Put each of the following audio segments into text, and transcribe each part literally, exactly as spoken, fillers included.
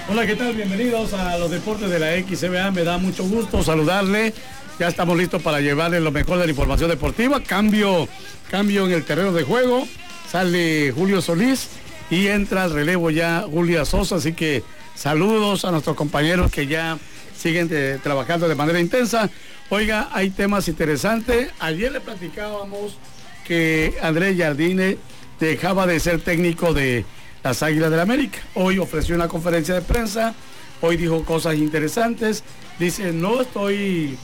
Hola, ¿qué tal? Bienvenidos a los deportes de la X C B A. Me da mucho gusto saludarle. Ya estamos listos para llevarle lo mejor de la información deportiva. Cambio, cambio en el terreno de juego. Sale Julio Solís y entra al relevo ya Julia Sosa. Así que saludos a nuestros compañeros que ya siguen de, trabajando de manera intensa. Oiga, hay temas interesantes. Ayer le platicábamos que Andrés Jardine dejaba de ser técnico de las Águilas del América. Hoy ofreció una conferencia de prensa, hoy dijo cosas interesantes, dice, no estoy,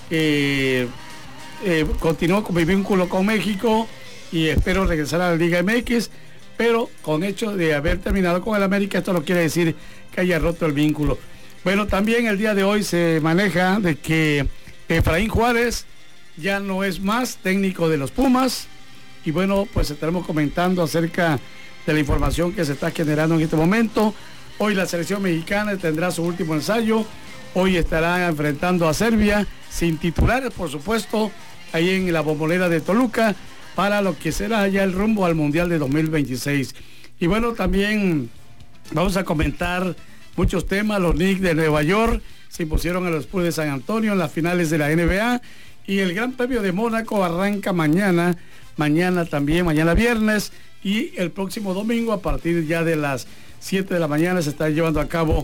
eh, eh, continúo con mi vínculo con México y espero regresar a la Liga M X, pero con hecho de haber terminado con el América, esto no quiere decir que haya roto el vínculo. Bueno, también el día de hoy se maneja de que Efraín Juárez ya no es más técnico de los Pumas, y bueno, pues estaremos comentando acerca de la información que se está generando en este momento. Hoy la selección mexicana tendrá su último ensayo, hoy estará enfrentando a Serbia, sin titulares por supuesto, ahí en la Bombonera de Toluca, para lo que será ya el rumbo al Mundial de dos mil veintiséis. Y bueno, también vamos a comentar muchos temas. Los Knicks de Nueva York se impusieron a los Spurs de San Antonio en las finales de la N B A, y el Gran Premio de Mónaco arranca mañana, mañana también, mañana viernes, y el próximo domingo a partir ya de las siete de la mañana se está llevando a cabo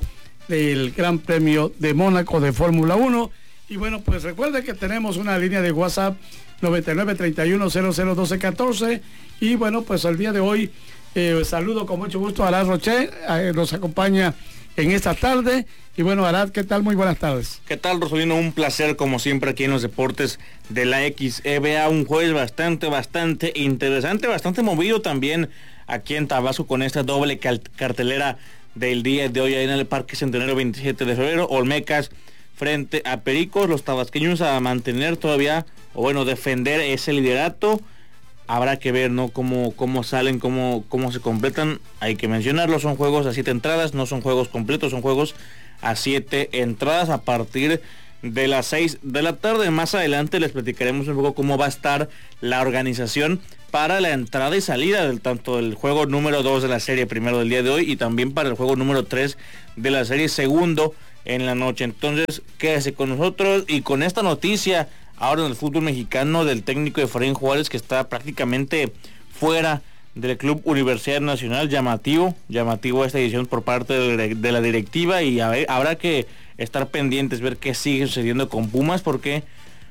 el Gran Premio de Mónaco de Fórmula uno. Y bueno, pues recuerde que tenemos una línea de WhatsApp noventa y nueve, treinta y uno, cero cero, doce, catorce, y bueno, pues el día de hoy eh, saludo con mucho gusto a Arad Roche, eh, nos acompaña en esta tarde. Y bueno, Arad, ¿qué tal? Muy buenas tardes. ¿Qué tal, Rosolino? Un placer como siempre aquí en los deportes de la X E B A, un jueves bastante, bastante interesante, bastante movido también aquí en Tabasco con esta doble cartelera del día de hoy en el Parque Centenario veintisiete de febrero, Olmecas frente a Pericos, los tabasqueños a mantener todavía, o bueno, defender ese liderato. Habrá que ver, ¿no? Cómo, cómo salen, cómo, cómo se completan. Hay que mencionarlo, son juegos a siete entradas, no son juegos completos, son juegos a siete entradas a partir de las seis de la tarde. Más adelante les platicaremos un poco cómo va a estar la organización para la entrada y salida del tanto del juego número dos de la serie primero del día de hoy y también para el juego número tres de la serie segundo en la noche. Entonces quédese con nosotros y con esta noticia ahora en el fútbol mexicano del técnico Efraín Juárez, que está prácticamente fuera del Club Universidad Nacional. Llamativo, llamativo esta edición por parte de, de la directiva, y a ver, habrá que estar pendientes, ver qué sigue sucediendo con Pumas, porque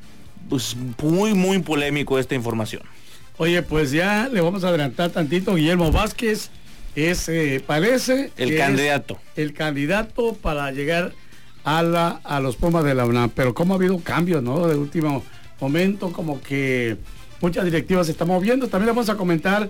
pues muy muy polémico esta información. Oye, pues ya le vamos a adelantar tantito. Guillermo Vázquez es, eh, parece el candidato. El candidato para llegar a la a los Pumas de la UNAM, pero como ha habido cambios, ¿no? De último momento, como que muchas directivas se están moviendo. También le vamos a comentar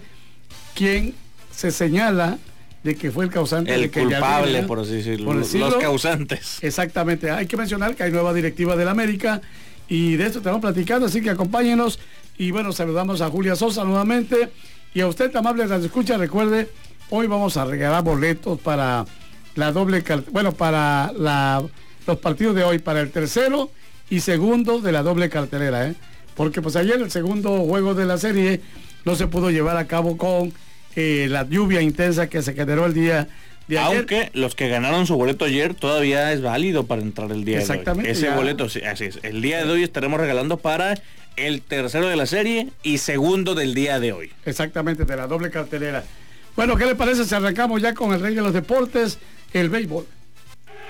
quién se señala de que fue el causante, el de que culpable, Jardine, por así decirlo, por decirlo, los causantes. Exactamente. Hay que mencionar que hay nueva directiva del América y de esto estamos platicando, así que acompáñenos. Y bueno, saludamos a Julia Sosa nuevamente, y a usted, amable radio escucha, recuerde, hoy vamos a regalar boletos para la doble, bueno, para la, los partidos de hoy, para el tercero y segundo de la doble cartelera, ¿eh? Porque pues ayer el segundo juego de la serie no se pudo llevar a cabo con eh, la lluvia intensa que se generó el día de ayer. Aunque los que ganaron su boleto ayer todavía es válido para entrar el día Exactamente, de hoy. Ese ya. boleto, sí, así es. El día de hoy estaremos regalando para el tercero de la serie y segundo del día de hoy. Exactamente, de la doble cartelera. Bueno, ¿qué le parece si arrancamos ya con el rey de los deportes, el béisbol?